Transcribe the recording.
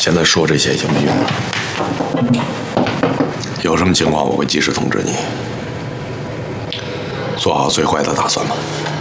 现在说这些已经没用了，有什么情况我会及时通知你。做好最坏的打算吧。